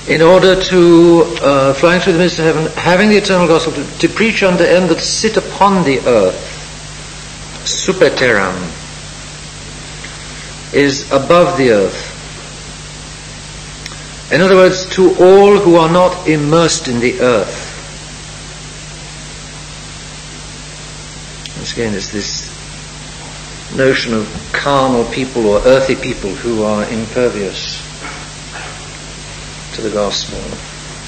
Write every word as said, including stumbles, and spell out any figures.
in order to, uh, flying through the midst of heaven, having the eternal gospel, to, to preach unto them that sit upon the earth, super terram, is above the earth. In other words, to all who are not immersed in the earth. Once again, it's this notion of carnal people or earthy people who are impervious to the gospel.